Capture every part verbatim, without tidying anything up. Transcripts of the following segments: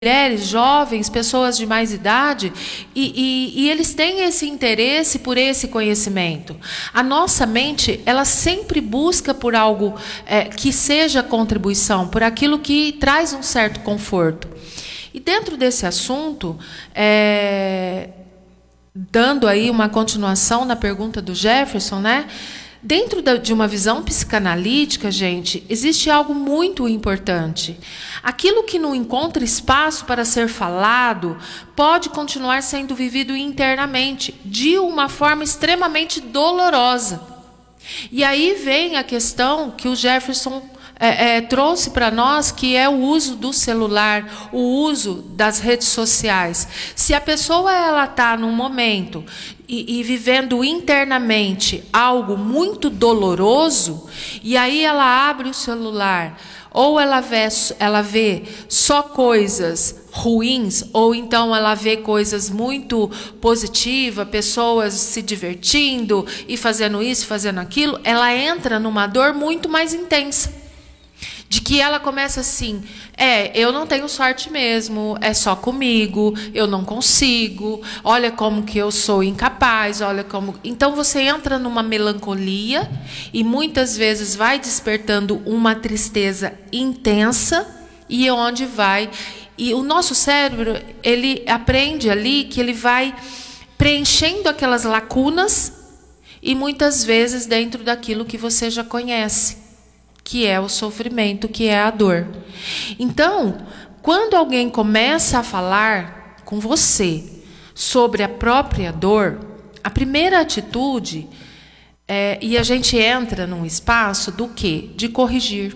mulheres, jovens, pessoas de mais idade, e, e, e eles têm esse interesse por esse conhecimento. A nossa mente, ela sempre busca por algo é, que seja contribuição, por aquilo que traz um certo conforto. E dentro desse assunto, é, dando aí uma continuação na pergunta do Jefferson, né? Dentro de uma visão psicanalítica, gente, existe algo muito importante. Aquilo que não encontra espaço para ser falado pode continuar sendo vivido internamente, de uma forma extremamente dolorosa. E aí vem a questão que o Jefferson é, é, trouxe para nós, que é o uso do celular, o uso das redes sociais. Se a pessoa ela está num momento e, e vivendo internamente algo muito doloroso, e aí ela abre o celular, ou ela vê, ela vê só coisas ruins, ou então ela vê coisas muito positivas, pessoas se divertindo e fazendo isso, fazendo aquilo, ela entra numa dor muito mais intensa. De que ela começa assim, é, eu não tenho sorte mesmo, é só comigo, eu não consigo, olha como que eu sou incapaz, olha como... Então você entra numa melancolia e muitas vezes vai despertando uma tristeza intensa, e onde vai... E o nosso cérebro, ele aprende ali que ele vai preenchendo aquelas lacunas, e muitas vezes dentro daquilo que você já conhece, que é o sofrimento, que é a dor. Então, quando alguém começa a falar com você sobre a própria dor, a primeira atitude, é, e a gente entra num espaço do quê? De corrigir.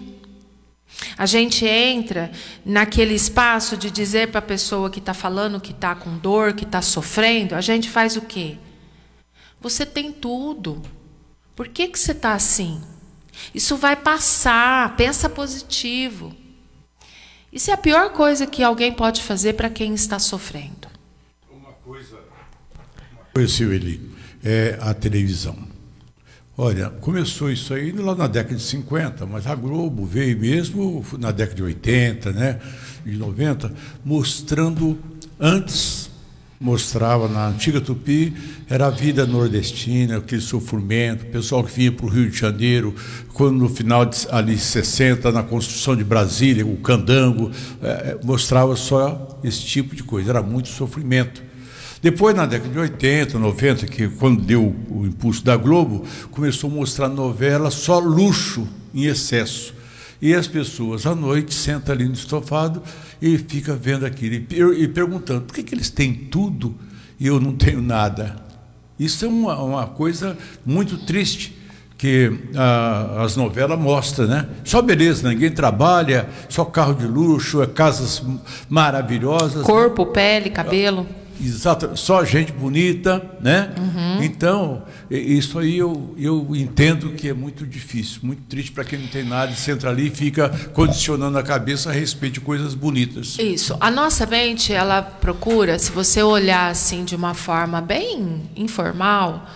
A gente entra naquele espaço de dizer para a pessoa que está falando, que está com dor, que está sofrendo, a gente faz o quê? Você tem tudo. Por que que você está assim? Isso vai passar, pensa positivo. Isso é a pior coisa que alguém pode fazer para quem está sofrendo. Uma coisa, uma coisa, Sueli, é a televisão. Olha, começou isso aí lá na década de cinquenta, mas a Globo veio mesmo na década de oitenta, né, de noventa, mostrando antes... mostrava na antiga Tupi, era a vida nordestina, aquele sofrimento, o pessoal que vinha para o Rio de Janeiro, quando no final de ali, sessenta, na construção de Brasília, o candango, é, mostrava só esse tipo de coisa, era muito sofrimento. Depois, na década de oitenta, noventa, que quando deu o impulso da Globo, começou a mostrar novela só luxo em excesso. E as pessoas, à noite, sentam ali no estofado e ficam vendo aquilo e, e perguntando, por que, que eles têm tudo e eu não tenho nada? Isso é uma, uma coisa muito triste, que ah, as novelas mostram, né? Só beleza, ninguém trabalha, só carro de luxo, casas maravilhosas. Corpo, né? Pele, cabelo. Exato, só gente bonita, né? Uhum. Então, isso aí eu, eu entendo que é muito difícil, muito triste para quem não tem nada, e senta ali e fica condicionando a cabeça a respeito de coisas bonitas. Isso. A nossa mente, ela procura, se você olhar assim de uma forma bem informal,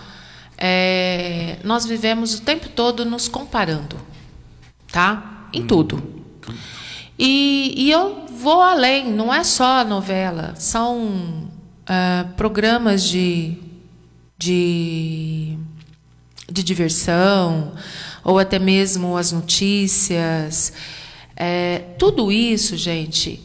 é, nós vivemos o tempo todo nos comparando, tá? Em hum. tudo. E, e eu vou além, não é só a novela, são... Uh, programas de, de, de diversão, ou até mesmo as notícias. É, tudo isso, gente,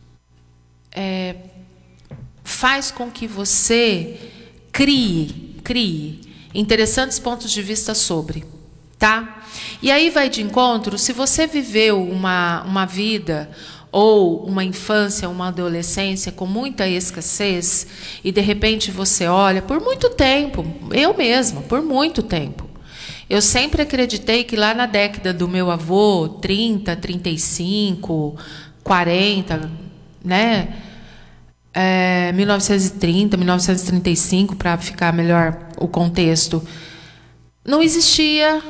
é, faz com que você crie, crie interessantes pontos de vista sobre. Tá? E aí vai de encontro, se você viveu uma, uma vida... ou uma infância, uma adolescência com muita escassez, e de repente você olha, por muito tempo, eu mesma, por muito tempo, eu sempre acreditei que lá na década do meu avô, trinta, trinta e cinco, quarenta, né, é, mil novecentos e trinta, mil novecentos e trinta e cinco, para ficar melhor o contexto, não existia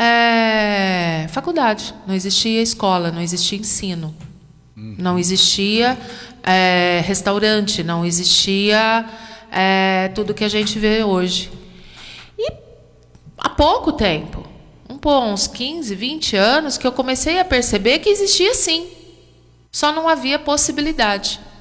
é, faculdade, não existia escola, não existia ensino. Não existia é, restaurante, não existia é, tudo que a gente vê hoje. E há pouco tempo, um, uns quinze, vinte anos, que eu comecei a perceber que existia sim. Só não havia possibilidade.